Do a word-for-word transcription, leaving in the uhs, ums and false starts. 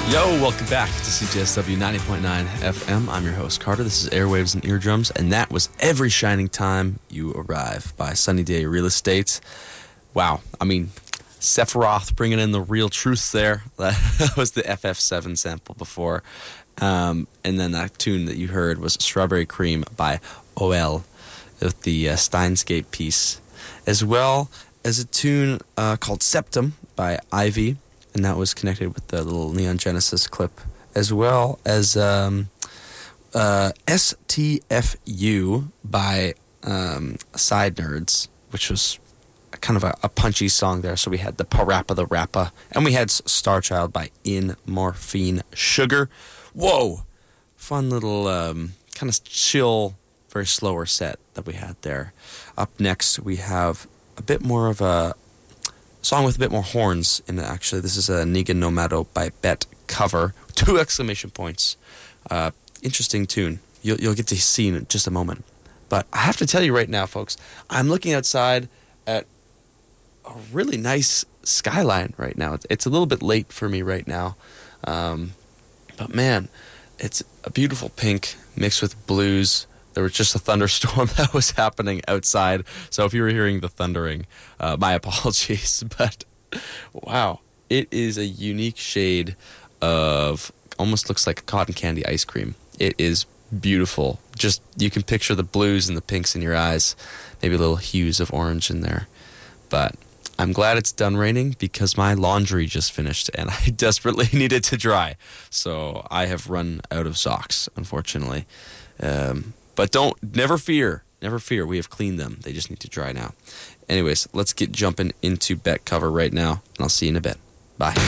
Yo, welcome back to C J S W ninety point nine F M. I'm your host, Carter. This is Airwaves and Eardrums, and that was Every Shining Time You Arrive by Sunny Day Real Estate. Wow, I mean, Sephiroth bringing in the real truth there. That was the F F seven sample before. Um, and then that tune that you heard was Strawberry Cream by O L with the uh, Steinscape piece, as well as a tune uh, called Septum by Ivy. And that was connected with the little Neon Genesis clip, as well as um, uh, S T F U by um, Side Nerds, which was kind of a, a punchy song there. So we had the Parappa the Rappa, and we had Star Child by In Morphine Sugar. Whoa! Fun little um, kind of chill, very slower set that we had there. Up next, we have a bit more of a song with a bit more horns in it, actually. This is a Niga Nomado by Bet Cover. Two exclamation points. Uh, interesting tune. You'll, you'll get to see in just a moment. But I have to tell you right now, folks, I'm looking outside at a really nice skyline right now. It's, it's a little bit late for me right now. Um, but man, it's a beautiful pink mixed with blues. There was just a thunderstorm that was happening outside. So if you were hearing the thundering, uh, my apologies. But wow, it is a unique shade of, almost looks like cotton candy ice cream. It is beautiful. Just, you can picture the blues and the pinks in your eyes. Maybe little hues of orange in there. But I'm glad it's done raining because my laundry just finished and I desperately needed to dry. So I have run out of socks, unfortunately. Um... But don't, never fear, never fear. We have cleaned them. They just need to dry now. Anyways, let's get jumping into Bet Cover right now, and I'll see you in a bit. Bye.